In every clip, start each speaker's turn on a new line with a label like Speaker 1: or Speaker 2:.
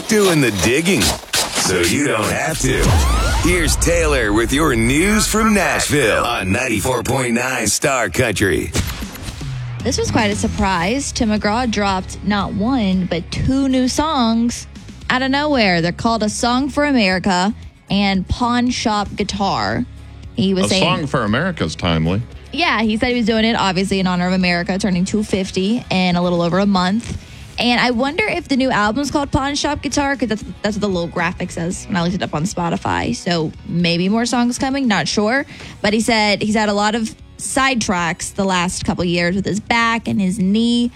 Speaker 1: doing the digging, so you don't have to. Here's Taylor with your news from Nashville on 94.9 Star Country.
Speaker 2: This was quite a surprise. Tim McGraw dropped not one, but two new songs out of nowhere. They're called A Song for America and Pawn Shop Guitar. He was saying,
Speaker 3: Song for America is timely.
Speaker 2: Yeah, he said he was doing it, obviously, in honor of America, turning 250 in a little over a month. And I wonder if the new album's called Pawn Shop Guitar, because that's what the little graphic says when I looked it up on Spotify. So maybe more songs coming, not sure. But he said he's had a lot of side tracks the last couple years with his back and his knee.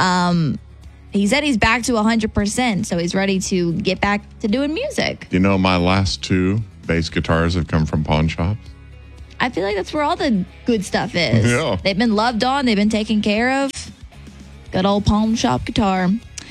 Speaker 2: He said he's back to 100%, so he's ready to get back to doing music.
Speaker 3: You know, my last two bass guitars have come from pawn shops.
Speaker 2: I feel like that's where all the good stuff is.
Speaker 3: Yeah.
Speaker 2: They've been loved on. They've been taken care of. Good old Pawn Shop Guitar.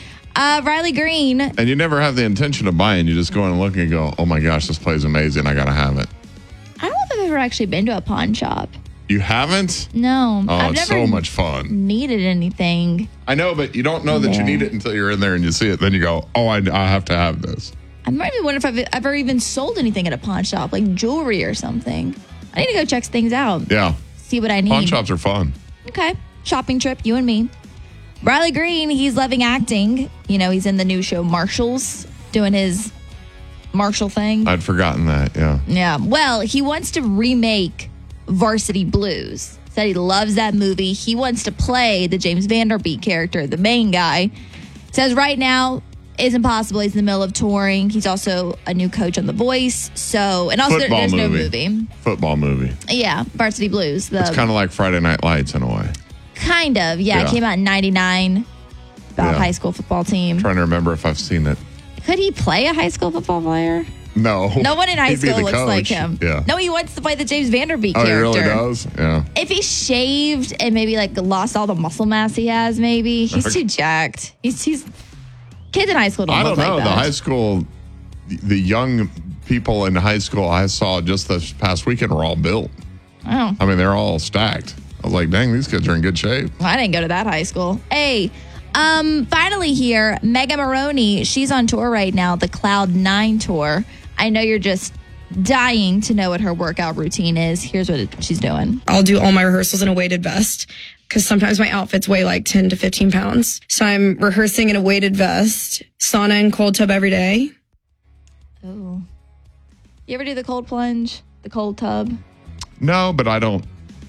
Speaker 2: Riley Green.
Speaker 3: And you never have the intention of buying. You just go and look and go, oh my gosh, this plays amazing. I got to have it.
Speaker 2: I don't know if I've ever actually been to a pawn shop.
Speaker 3: You haven't?
Speaker 2: No.
Speaker 3: Oh,
Speaker 2: I've
Speaker 3: it's
Speaker 2: never
Speaker 3: so much fun.
Speaker 2: needed anything.
Speaker 3: I know, but you don't know that you need it until you're in there and you see it. Then you go, oh, I have to have this.
Speaker 2: I'm not even wondering if I've ever even sold anything at a pawn shop, like jewelry or something. I need to go check things out.
Speaker 3: Yeah.
Speaker 2: See what I need.
Speaker 3: Pawn shops are fun.
Speaker 2: Okay. Shopping trip, you and me. Riley Green, he's loving acting. You know, he's in the new show Marshalls, doing his Marshall thing.
Speaker 3: I'd forgotten that, yeah.
Speaker 2: Yeah. Well, he wants to remake Varsity Blues. Said he loves that movie. He wants to play the James Vanderbeek character, the main guy. Says right now isn't possible. He's in the middle of touring. He's also a new coach on The Voice. So, and also there's no movie.
Speaker 3: Football movie.
Speaker 2: Yeah, Varsity Blues.
Speaker 3: It's kind of like Friday Night Lights in a way.
Speaker 2: Kind of, yeah. It came out in 99 about a high school football team.
Speaker 3: I'm trying to remember if I've seen it.
Speaker 2: Could he play a high school football player?
Speaker 3: No.
Speaker 2: No one in high school looks
Speaker 3: coach.
Speaker 2: like him.
Speaker 3: Yeah.
Speaker 2: No, he wants to play the James Vanderbeek character.
Speaker 3: Oh, he really does? Yeah.
Speaker 2: If he shaved and maybe like lost all the muscle mass he has, maybe. He's too jacked. He's kids in high school don't look like that.
Speaker 3: I don't know. The high school, the young people in high school I saw just this past weekend were all built.
Speaker 2: Oh.
Speaker 3: I mean, they're all stacked. I was like, dang, these kids are in good shape.
Speaker 2: Well, I didn't go to that high school. Hey, finally here, Mega Maroney, she's on tour right now, the Cloud 9 tour. I know you're just dying to know what her workout routine is. Here's what she's doing.
Speaker 4: I'll do all my rehearsals in a weighted vest because sometimes my outfits weigh like 10 to 15 pounds. So I'm rehearsing in a weighted vest, sauna and cold tub every day.
Speaker 2: Oh. You ever do the cold plunge, the cold tub?
Speaker 3: No, but I don't.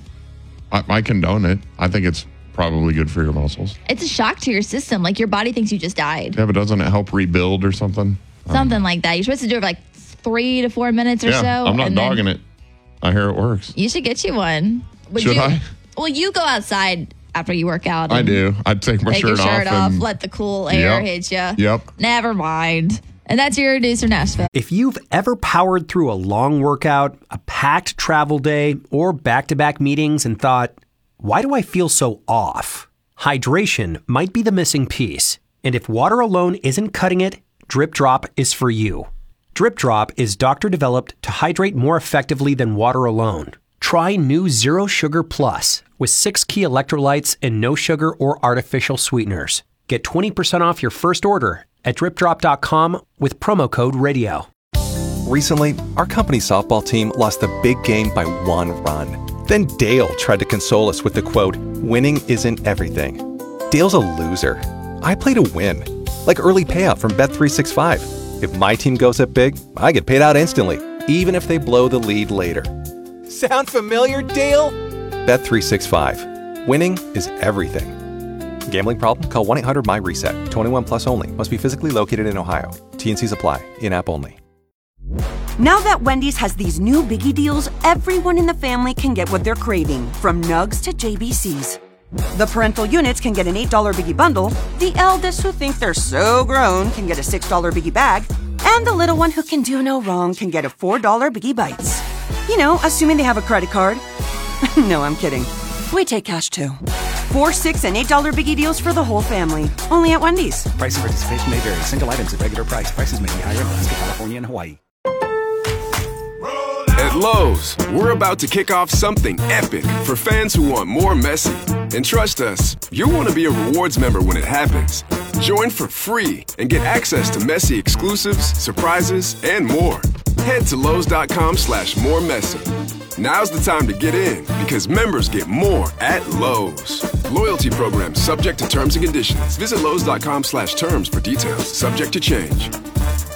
Speaker 3: I condone it. I think it's probably good for your muscles.
Speaker 2: It's a shock to your system. Like your body thinks you just died.
Speaker 3: Yeah, but doesn't it help rebuild or something?
Speaker 2: Something like that. You're supposed to do it for like 3 to 4 minutes or so.
Speaker 3: I'm not dogging it. I hear it works.
Speaker 2: You should get you one.
Speaker 3: Should I?
Speaker 2: Well, you go outside after you work out.
Speaker 3: I do. I'd take my shirt off.
Speaker 2: Let the cool air hit you.
Speaker 3: Yep.
Speaker 2: Never mind. And that's your news from Nashville.
Speaker 5: If you've ever powered through a long workout, a packed travel day, or back-to-back meetings and thought, why do I feel so off? Hydration might be the missing piece. And if water alone isn't cutting it, Drip Drop is for you. Drip Drop is doctor-developed to hydrate more effectively than water alone. Try new Zero Sugar Plus with 6 key electrolytes and no sugar or artificial sweeteners. Get 20% off your first order at dripdrop.com with promo code radio.
Speaker 6: Recently, our company softball team lost the big game by 1 run. Then Dale tried to console us with the quote, winning isn't everything. Dale's a loser. I play to win. Like early payout from Bet365. If my team goes up big, I get paid out instantly, even if they blow the lead later. Sound familiar, Dale? Bet365. Winning is everything. Gambling problem? Call 1-800-MY-RESET. 21 plus only. Must be physically located in Ohio. T&Cs apply. In-app only.
Speaker 7: Now that Wendy's has these new biggie deals, everyone in the family can get what they're craving, from nugs to JBCs. The parental units can get an $8 biggie bundle, the eldest who think they're so grown can get a $6 biggie bag, and the little one who can do no wrong can get a $4 biggie bites. You know, assuming they have a credit card. No, I'm kidding. We take cash too. 4, 6, and $8 biggie deals for the whole family. Only at Wendy's.
Speaker 8: Price and participation may vary. Single items at regular price. Prices may be higher in Alaska, California, and Hawaii. At Lowe's, we're about to kick off something epic for fans who want more Messi. And trust us, you'll want to be a rewards member when it happens. Join for free and get access to Messi exclusives, surprises, and more. Head to Lowe's.com/more Messi. Now's the time to get in because members get more at Lowe's. Loyalty program subject to terms and conditions. Visit Lowe's.com/terms for details. Subject to change.